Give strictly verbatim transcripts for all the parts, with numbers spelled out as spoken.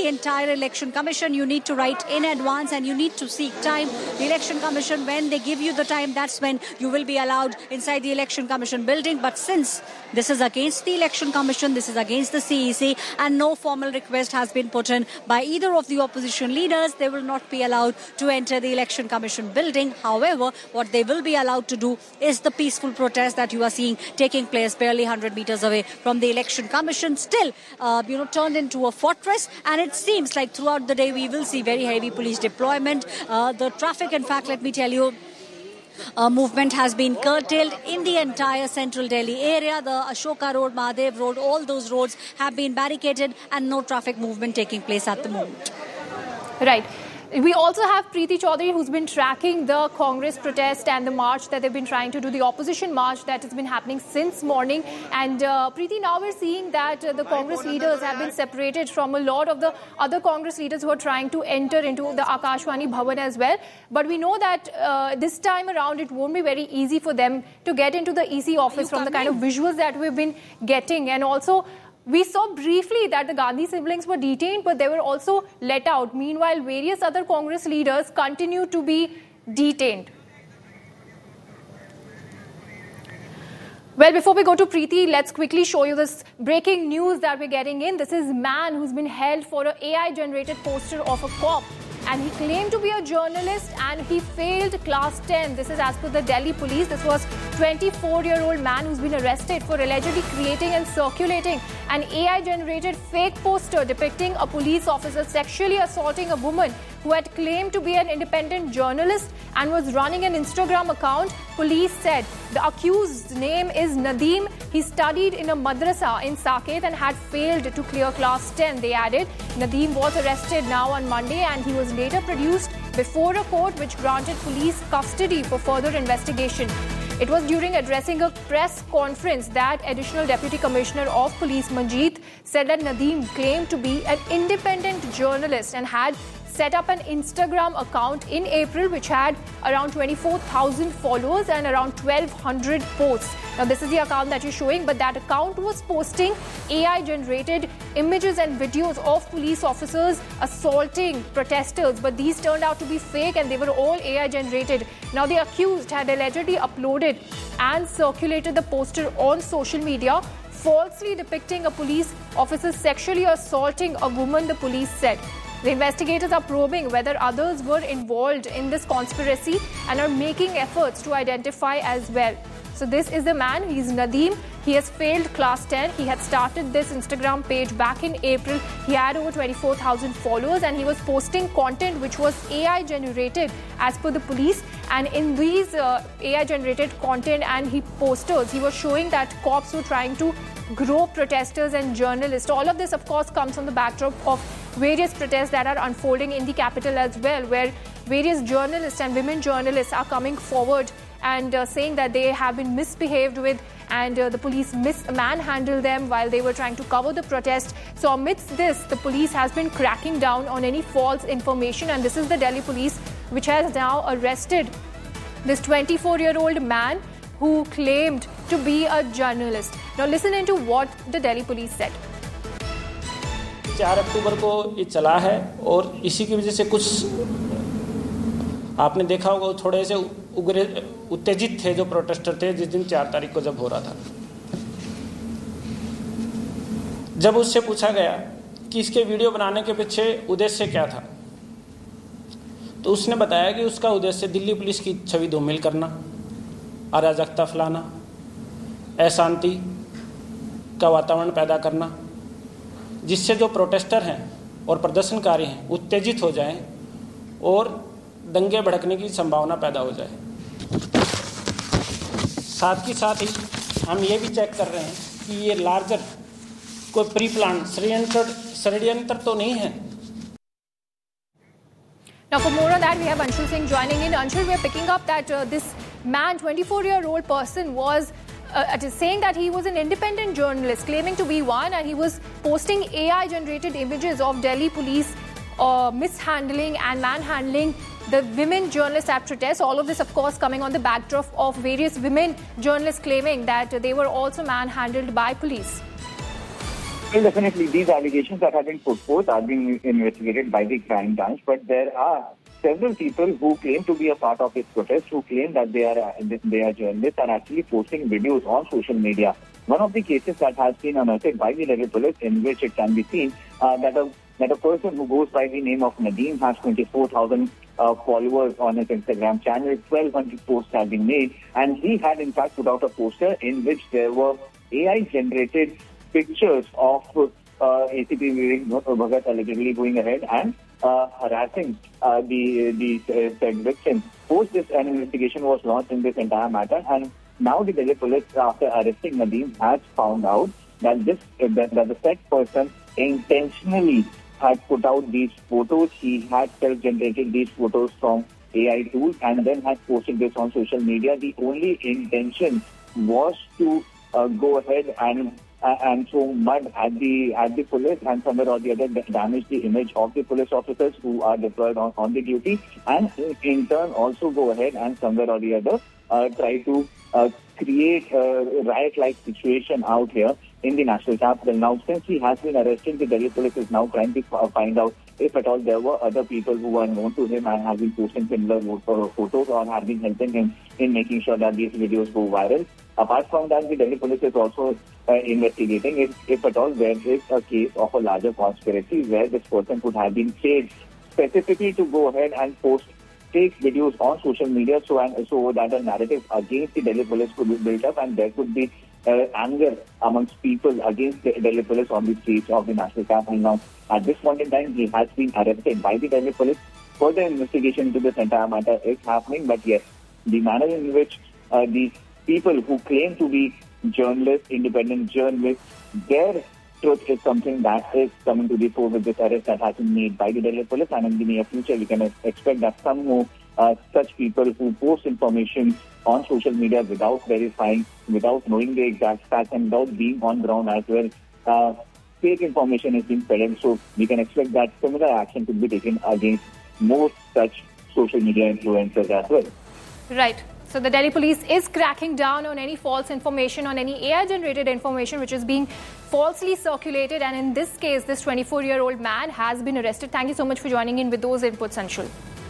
the entire Election Commission. You need to write in advance and you need to seek time. The Election Commission, when they give you the time, that's when you will be allowed inside the Election Commission building. But since this is against the Election Commission, this is against the C E C, and no formal request has been put in by either of the opposition leaders, they will not be allowed to enter the Election Commission building. However, what they will be allowed to do is the peaceful protest that you are seeing taking place barely one hundred meters away from the Election Commission, still uh, you know, turned into a fortress. And it seems like throughout the day we will see very heavy police deployment. Uh, the traffic, in fact, let me tell you, Uh, movement has been curtailed in the entire central Delhi area. The Ashoka Road, Mahadev Road, all those roads have been barricaded and no traffic movement taking place at the moment. Right. We also have Preeti Chaudhary, who's been tracking the Congress protest and the march that they've been trying to do, the opposition march that has been happening since morning. And uh, Preeti, now we're seeing that uh, the Congress leaders have been separated from a lot of the other Congress leaders who are trying to enter into the Akashvani Bhavan as well. But we know that uh, this time around it won't be very easy for them to get into the E C office from the kind of visuals that we've been getting. And also, we saw briefly that the Gandhi siblings were detained, but they were also let out. Meanwhile, various other Congress leaders continue to be detained. Well, before we go to Preeti, let's quickly show you this breaking news that we're getting in. This is a man who's been held for an A I-generated poster of a cop. And he claimed to be a journalist and he failed class ten. This is as per the Delhi police. This was twenty-four-year-old man who's been arrested for allegedly creating and circulating an A I-generated fake poster depicting a police officer sexually assaulting a woman who had claimed to be an independent journalist and was running an Instagram account. Police said the accused's name is Nadeem. He studied in a madrasa in Saket and had failed to clear class ten. They added, Nadeem was arrested now on Monday and he was later produced before a court which granted police custody for further investigation. It was during addressing a press conference that Additional Deputy Commissioner of Police Manjeet said that Nadeem claimed to be an independent journalist and had set up an Instagram account in April which had around twenty-four thousand followers and around twelve hundred posts. Now this is the account that you're showing, but that account was posting A I-generated images and videos of police officers assaulting protesters, but these turned out to be fake and they were all A I-generated. Now the accused had allegedly uploaded and circulated the poster on social media, falsely depicting a police officer sexually assaulting a woman, the police said. The investigators are probing whether others were involved in this conspiracy and are making efforts to identify as well. So this is the man, he's Nadeem. He has failed class ten. He had started this Instagram page back in April. He had over twenty-four thousand followers and he was posting content which was A I generated as per the police. And in these uh, A I generated content and he posters, he was showing that cops were trying to grow protesters and journalists. All of this, of course, comes on the backdrop of various protests that are unfolding in the capital as well, where various journalists and women journalists are coming forward and uh, saying that they have been misbehaved with and uh, the police mis- manhandled them while they were trying to cover the protest. So amidst this, the police has been cracking down on any false information, and this is the Delhi police which has now arrested this twenty-four-year-old man who claimed to be a journalist. Now listen into what the Delhi police said. चार अक्टूबर को ये चला है और इसी की वजह से कुछ आपने देखा होगा थोड़े से उग्र उत्तेजित थे जो प्रोटेस्टर थे जिस दिन चार तारीख को जब हो रहा था. जब उससे पूछा गया कि इसके वीडियो बनाने के पीछे उद्देश्य क्या था, तो उसने बताया कि उसका उद्देश्य दिल्ली पुलिस की छवि धूमिल करना, अराजकता फैलाना, अशांति का वातावरण पैदा करना, जिससे जो प्रोटेस्टर हैं और प्रदर्शनकारी हैं उत्तेजित हो जाएं और दंगे भड़कने की संभावना पैदा हो जाए. साथ ही साथ ही हम ये भी चेक कर रहे हैं कि ये लार्जर कोई प्री प्लान षड्यंत्र षड्यंत्र तो नहीं है. Now for more on that, we have Anshul Singh joining in. Anshul, we are picking up that uh, this man, twenty-four-year-old person, was uh, saying that he was an independent journalist, claiming to be one, and he was posting A I-generated images of Delhi police uh, mishandling and manhandling the women journalists at protests. All of this, of course, coming on the backdrop of various women journalists claiming that they were also manhandled by police. Well, definitely, these allegations that have been put forth are being investigated by the crime branch, but there are several people who claim to be a part of this protest, who claim that they are uh, they are journalists, are actually posting videos on social media. One of the cases that has been unearthed by the Delhi police, in which it can be seen uh, that a that a person who goes by the name of Nadeem has twenty-four thousand uh, followers on his Instagram channel. twelve hundred posts have been made, and he had in fact put out a poster in which there were A I-generated pictures of uh, A C P Vivek Bhagat allegedly going ahead and uh, harassing uh, the the uh, said victim. Post this, an investigation was launched in this entire matter, and now the Delhi police, after arresting Nadeem, has found out that this uh, that, that the said person intentionally had put out these photos. He had self-generated these photos from A I tools and then had posted this on social media. The only intention was to uh, go ahead and uh, and throw mud at the at the police and somewhere or the other damage the image of the police officers who are deployed on, on the duty, and in turn also go ahead and somewhere or the other uh, try to uh, create a riot-like situation out here in the national capital. Now, since he has been arrested, the Delhi police is now trying to find out if at all there were other people who are known to him and have been posting similar photos or have been helping him in making sure that these videos go viral. Apart from that, the Delhi police is also uh, investigating if, if at all there is a case of a larger conspiracy where this person could have been paid specifically to go ahead and post fake videos on social media so and so that a narrative against the Delhi police could be built up and there could be uh, anger amongst people against the Delhi police on the streets of the national capital. Now, at this point in time, he has been arrested by the Delhi police. Further investigation into this entire matter is happening, but yes, the manner in which uh, the people who claim to be journalists, independent journalists, their truth is something that is coming to the fore with this arrest that has been made by the Delhi police, and in the near future we can expect that some more uh, such people who post information on social media without verifying, without knowing the exact facts and without being on ground as well, uh, fake information is being peddled. So we can expect that similar action could be taken against more such social media influencers as well. Right. So the Delhi police is cracking down on any false information, on any A I-generated information which is being falsely circulated. And in this case, this twenty-four-year-old man has been arrested. Thank you so much for joining in with those inputs, Anshul.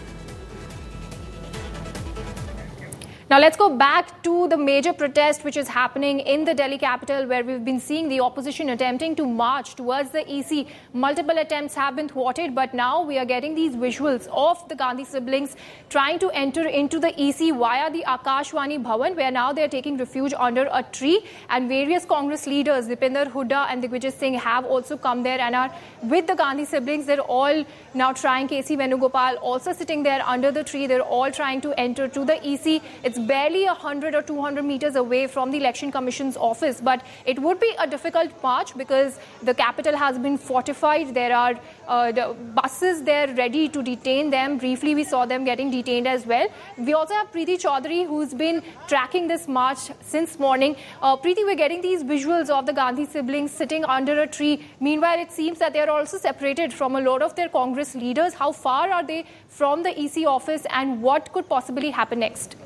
Now let's go back to the major protest which is happening in the Delhi capital, where we've been seeing the opposition attempting to march towards the E C. Multiple attempts have been thwarted, but now we are getting these visuals of the Gandhi siblings trying to enter into the E C via the Akashvani Bhavan, where now they're taking refuge under a tree. And various Congress leaders, Dipinder Hooda and Digvijay Singh, have also come there and are with the Gandhi siblings. They're all now trying, K C Venugopal also sitting there under the tree. They're all trying to enter to the E C. It's barely one hundred or two hundred meters away from the Election Commission's office, but it would be a difficult march because the capital has been fortified. There are uh, the buses there ready to detain them. Briefly, we saw them getting detained as well. We also have Preeti Chaudhary, who's been tracking this march since morning. Uh, Preeti, we're getting these visuals of the Gandhi siblings sitting under a tree. Meanwhile, it seems that they're also separated from a lot of their Congress leaders. How far are they from the E C office, and what could possibly happen next?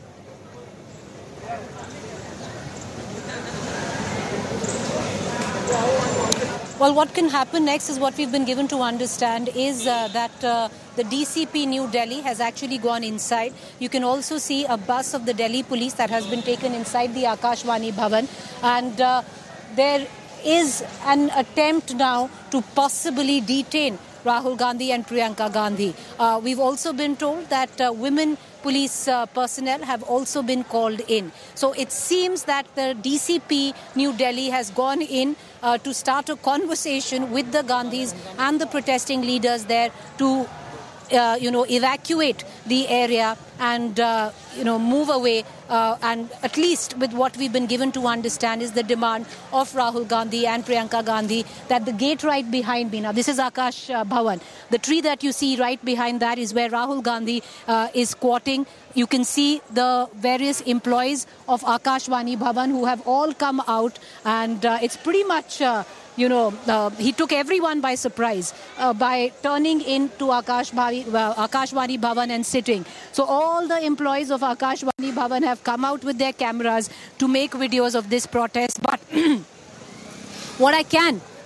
Well, what can happen next is what we've been given to understand is uh, that uh, the D C P New Delhi has actually gone inside. You can also see a bus of the Delhi police that has been taken inside the Akashvani Bhavan. And uh, there is an attempt now to possibly detain Rahul Gandhi and Priyanka Gandhi. Uh, we've also been told that uh, women police uh, personnel have also been called in. So it seems that the D C P New Delhi has gone in uh, to start a conversation with the Gandhis and the protesting leaders there to Uh, you know, evacuate the area and, uh, you know, move away. Uh, and at least with what we've been given to understand is the demand of Rahul Gandhi and Priyanka Gandhi that the gate right behind me, now this is Akash uh, Bhavan. The tree that you see right behind that is where Rahul Gandhi uh, is squatting. You can see the various employees of Akashvani Bhavan who have all come out, and uh, it's pretty much... Uh, You know, uh, he took everyone by surprise uh, by turning into Akashvani, uh, Akashvani Bhavan and sitting. So all the employees of Akashvani Bhavan have come out with their cameras to make videos of this protest. But what I can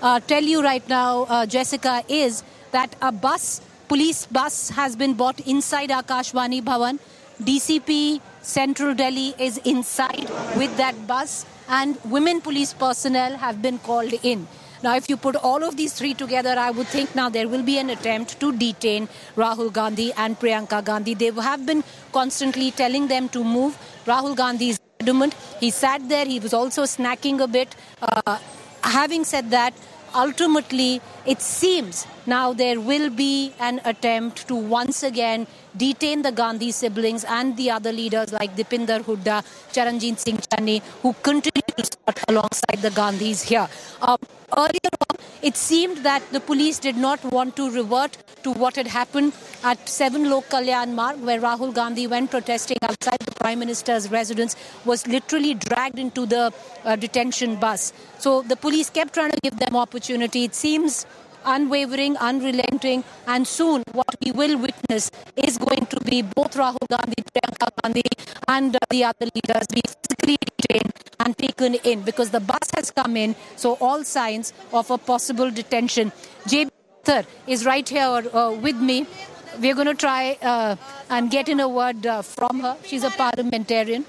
uh, tell you right now, uh, Jessica, is that a bus, police bus has been brought inside Akashvani Bhavan. D C P Central Delhi is inside with that bus, and women police personnel have been called in. Now, if you put all of these three together, I would think now there will be an attempt to detain Rahul Gandhi and Priyanka Gandhi. They have been constantly telling them to move. Rahul Gandhi is adamant. He sat there. He was also snacking a bit. Uh, having said that, ultimately, it seems now there will be an attempt to once again detain the Gandhi siblings and the other leaders like Dipinder Hooda, Charanjit Singh Channi, who continue to start alongside the Gandhis here. Um, earlier on, it seemed that the police did not want to revert to what had happened at seven Lok Kalyan Marg, where Rahul Gandhi, when protesting outside the Prime Minister's residence, was literally dragged into the uh, detention bus. So the police kept trying to give them opportunity. It seems unwavering, unrelenting, and soon what we will witness is going to be both Rahul Gandhi, Priyanka Gandhi, and uh, the other leaders be physically detained and taken in, because the bus has come in, so all signs of a possible detention. J B is right here uh, with me. We're going to try uh, and get in a word uh, from her. She's a parliamentarian.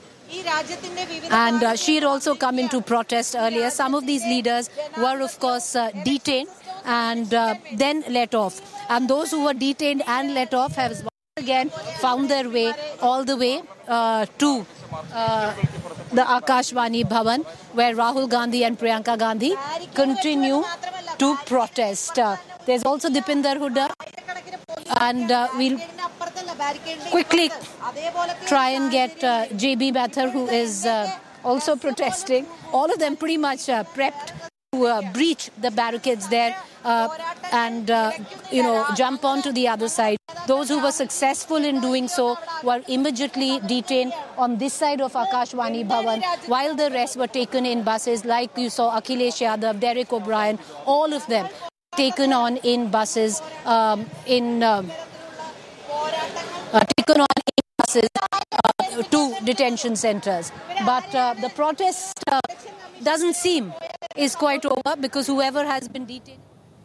And uh, she had also come into protest earlier. Some of these leaders were, of course, uh, detained and uh, then let off. And those who were detained and let off have once again found their way all the way uh, to uh, the Akashvani Bhavan, where Rahul Gandhi and Priyanka Gandhi continue to protest. Uh, there's also Dipinder Hooda, and uh, we'll quickly try and get uh, J B Mathur, who is uh, also protesting. All of them pretty much uh, prepped to uh, breach the barricades there uh, and, uh, you know, jump onto the other side. Those who were successful in doing so were immediately detained on this side of Akashvani Bhavan, while the rest were taken in buses, like you saw Akhilesh Yadav, Derek O'Brien, all of them taken on in buses, um, in um, uh, taken on in buses uh, to detention centres. But uh, the protest uh, doesn't seem is quite over, because whoever has been detained.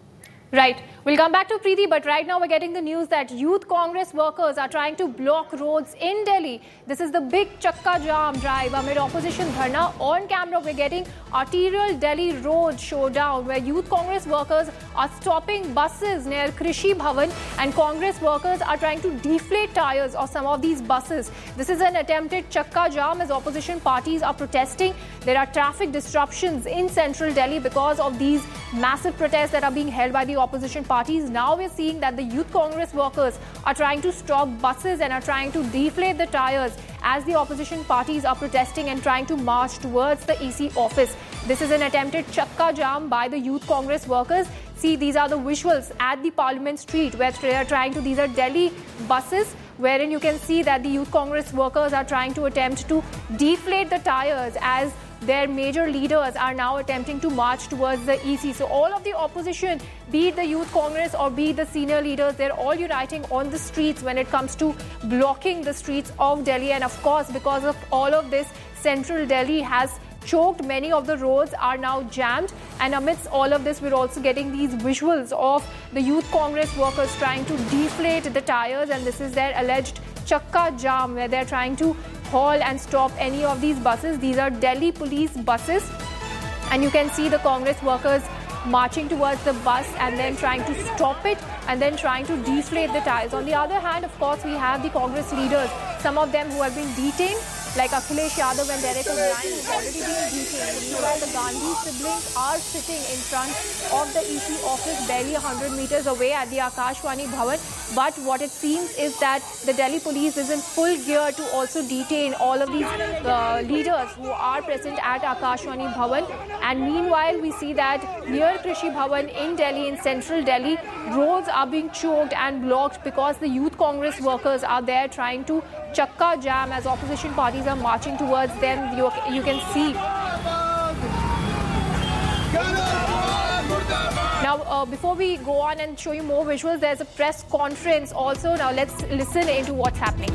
Right. We'll come back to Preeti, but right now we're getting the news that Youth Congress workers are trying to block roads in Delhi. This is the big Chakka Jam drive amid opposition dharna. On camera, we're getting arterial Delhi road showdown, where Youth Congress workers are stopping buses near Krishi Bhavan, and Congress workers are trying to deflate tires of some of these buses. This is an attempted Chakka Jam as opposition parties are protesting. There are traffic disruptions in central Delhi because of these massive protests that are being held by the opposition parties. Now we're seeing that the Youth Congress workers are trying to stop buses and are trying to deflate the tires as the opposition parties are protesting and trying to march towards the E C office. This is an attempted Chakka Jam by the Youth Congress workers. See, these are the visuals at the Parliament Street where they are trying to, these are Delhi buses, wherein you can see that the Youth Congress workers are trying to attempt to deflate the tires as their major leaders are now attempting to march towards the E C. So all of the opposition, be it the Youth Congress or be it the senior leaders, they're all uniting on the streets when it comes to blocking the streets of Delhi. And of course, because of all of this, central Delhi has choked. Many of the roads are now jammed, and amidst all of this, we're also getting these visuals of the Youth Congress workers trying to deflate the tires, and this is their alleged Chakka Jam, where they're trying to haul and stop any of these buses. These are Delhi police buses, and you can see the Congress workers marching towards the bus and then trying to stop it and then trying to deflate the tires. On the other hand, of course, we have the Congress leaders, some of them who have been detained, like Akhilesh Yadav and Derek O'Brien, who've already been detained. Meanwhile, the Gandhi siblings are sitting in front of the E C office, barely one hundred meters away at the Akashvani Bhavan. But what it seems is that the Delhi police is in full gear to also detain all of these uh, leaders who are present at Akashvani Bhavan. And meanwhile, we see that near Krishi Bhavan in Delhi, in central Delhi, roads are being choked and blocked because the Youth Congress workers are there trying to Chakka Jam as opposition parties are marching towards them. You, you can see. Now, uh, before we go on and show you more visuals, there's a press conference also. Now, let's listen into what's happening.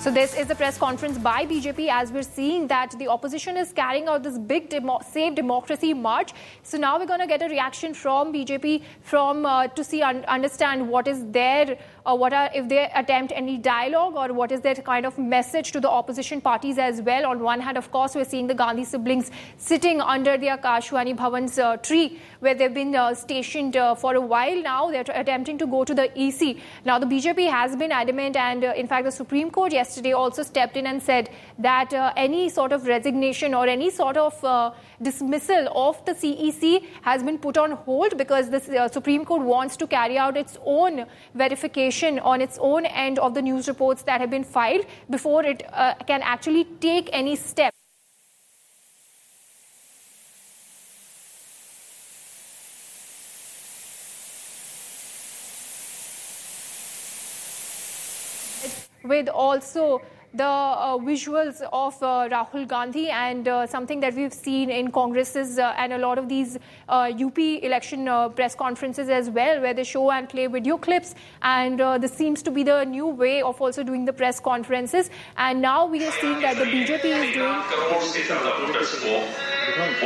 So this is a press conference by B J P as we're seeing that the opposition is carrying out this big demo- Save Democracy march. So now we're going to get a reaction from B J P from uh, to see un- understand what is their uh, what are if they attempt any dialogue or what is their kind of message to the opposition parties as well. On one hand, of course, we're seeing the Gandhi siblings sitting under the Akashvani Bhavan's uh, tree where they've been uh, stationed uh, for a while now. They're t- attempting to go to the E C. Now the B J P has been adamant, and uh, in fact the Supreme Court yesterday Yesterday also stepped in and said that uh, any sort of resignation or any sort of uh, dismissal of the C E C has been put on hold because the uh, Supreme Court wants to carry out its own verification on its own end of the news reports that have been filed before it uh, can actually take any step. With also the uh, visuals of uh, Rahul Gandhi and uh, something that we've seen in Congresses uh, and a lot of these uh, U P election uh, press conferences as well, where they show and play video clips. And uh, this seems to be the new way of also doing the press conferences. And now we are seeing that the B J P is doing...